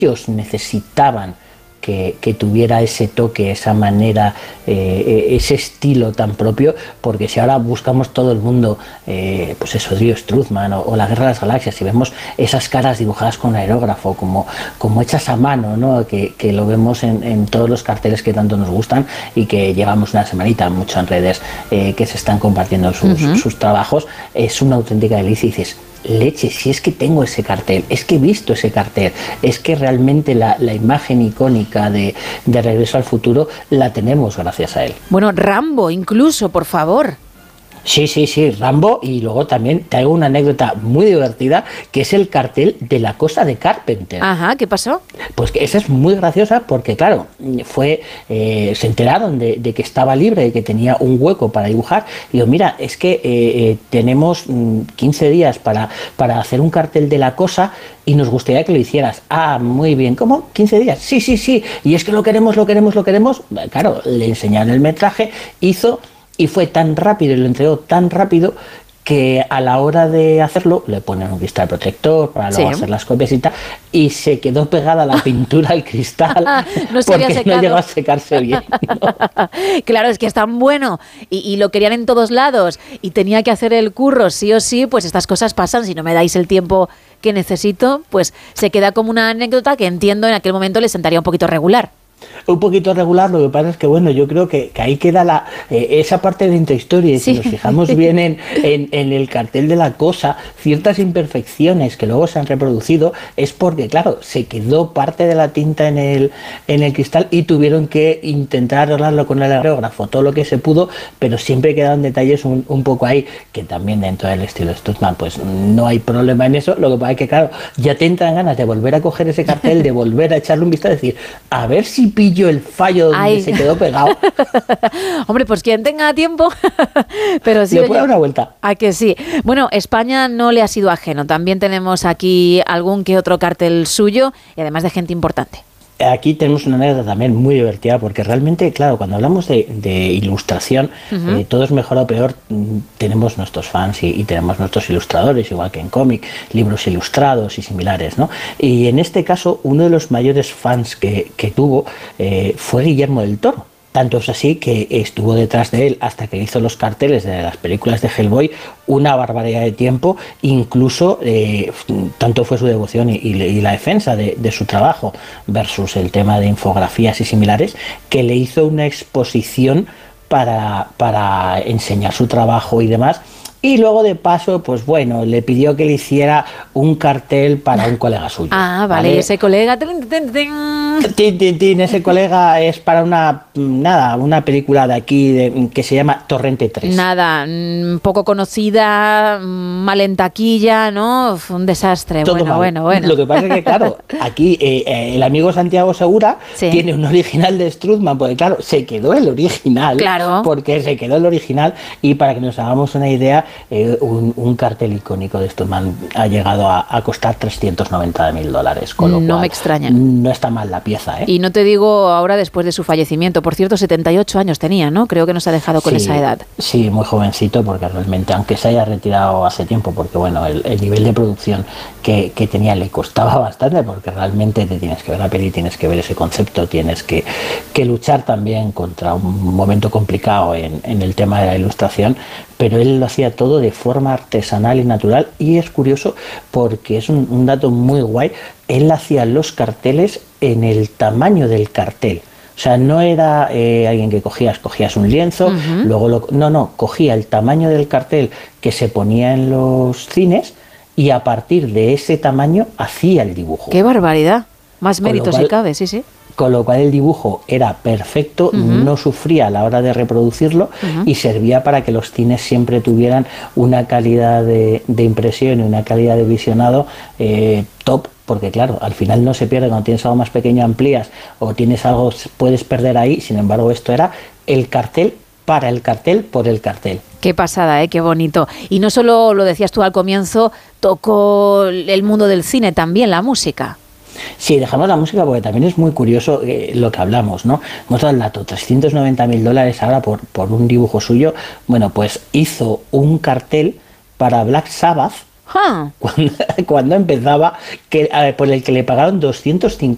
ellos necesitaban que tuviera ese toque, esa manera, ese estilo tan propio, porque si ahora buscamos todo el mundo, pues eso, Dio Struzman o La Guerra de las Galaxias, y vemos esas caras dibujadas con aerógrafo, como hechas a mano, ¿no? Que lo vemos en todos los carteles que tanto nos gustan y que llevamos una semanita mucho en redes que se están compartiendo sus trabajos, es una auténtica delicia y dices, leche, si es que tengo ese cartel, es que he visto ese cartel, es que realmente la imagen icónica de Regreso al Futuro la tenemos gracias a él. Bueno, Rambo incluso, por favor. Sí, Rambo, y luego también te hago una anécdota muy divertida, que es el cartel de La Cosa de Carpenter. Ajá, ¿qué pasó? Pues que esa es muy graciosa porque, claro, se enteraron de que estaba libre, de que tenía un hueco para dibujar, y digo, mira, es que tenemos 15 días para hacer un cartel de La Cosa y nos gustaría que lo hicieras. Ah, muy bien, ¿cómo? ¿15 días? Sí, y es que lo queremos. Claro, le enseñaron el metraje, hizo... Y fue tan rápido y lo entregó tan rápido que a la hora de hacerlo le ponen un cristal protector para luego hacer las copias y tal, y se quedó pegada la pintura al cristal porque no llegó a secarse bien, ¿no? Claro, es que es tan bueno y lo querían en todos lados y tenía que hacer el curro sí o sí, pues estas cosas pasan. Si no me dais el tiempo que necesito, pues se queda como una anécdota que entiendo en aquel momento le sentaría un poquito regular. Un poquito regular, lo que pasa es que, bueno, yo creo que ahí queda esa parte de la intrahistoria, y si nos fijamos bien en el cartel de La Cosa, ciertas imperfecciones que luego se han reproducido es porque, claro, se quedó parte de la tinta en el cristal y tuvieron que intentar arreglarlo con el aerógrafo, todo lo que se pudo, pero siempre quedaron detalles un poco ahí, que también dentro del estilo Struzman, pues no hay problema en eso. Lo que pasa es que, claro, ya te entran ganas de volver a coger ese cartel, de volver a echarle un vistazo, decir, a ver si pillo el fallo donde se quedó pegado. Hombre, pues quien tenga tiempo, pero sí. Le puede dar una vuelta. ¿A que sí? Bueno, España no le ha sido ajeno. También tenemos aquí algún que otro cartel suyo y además de gente importante. Aquí tenemos una anécdota también muy divertida, porque realmente, claro, cuando hablamos de ilustración, todo es mejor o peor, tenemos nuestros fans y tenemos nuestros ilustradores, igual que en cómic, libros ilustrados y similares, ¿no? Y en este caso, uno de los mayores fans que tuvo fue Guillermo del Toro. Tanto es así que estuvo detrás de él hasta que hizo los carteles de las películas de Hellboy una barbaridad de tiempo, incluso tanto fue su devoción y la defensa de su trabajo versus el tema de infografías y similares, que le hizo una exposición para enseñar su trabajo y demás. Y luego de paso, pues bueno, le pidió que le hiciera un cartel para un colega suyo. Ah, vale, ese colega... Ese colega es para una película de aquí que se llama Torrente 3. Nada, poco conocida, mal en taquilla, ¿no? Fue un desastre. Todo bueno. Lo que pasa es que, claro, aquí el amigo Santiago Segura tiene un original de Struzman, porque claro, se quedó el original. Claro. Porque se quedó el original, y para que nos hagamos una idea, un cartel icónico de Struzman ha llegado a costar $390.000, con lo cual no me extraña. No está mal la pieza, ¿eh? Y no te digo ahora después de su fallecimiento. Por cierto, 78 años tenía, ¿no? Creo que nos ha dejado con esa edad. Sí, muy jovencito, porque realmente, aunque se haya retirado hace tiempo, porque bueno, el nivel de producción que tenía le costaba bastante, porque realmente te tienes que ver la peli, tienes que ver ese concepto, tienes que luchar también contra un momento complicado en el tema de la ilustración, pero él lo hacía todo de forma artesanal y natural, y es curioso porque es un dato muy guay. Él hacía los carteles en el tamaño del cartel. O sea, no era alguien que cogías un lienzo, luego cogía el tamaño del cartel que se ponía en los cines y a partir de ese tamaño hacía el dibujo. ¡Qué barbaridad! Más mérito si cabe, sí. Con lo cual el dibujo era perfecto, no sufría a la hora de reproducirlo, y servía para que los cines siempre tuvieran una calidad de impresión y una calidad de visionado top, porque claro, al final no se pierde. Cuando tienes algo más pequeño, amplías, o tienes algo, puedes perder ahí. Sin embargo, esto era el cartel para el cartel por el cartel. Qué pasada, qué bonito. Y no solo, lo decías tú al comienzo, tocó el mundo del cine, también la música. Sí, dejamos la música porque también es muy curioso lo que hablamos, ¿no? Hemos dado el dato, $390.000 ahora por un dibujo suyo. Bueno, pues hizo un cartel para Black Sabbath cuando empezaba, por el que le pagaron $250.000.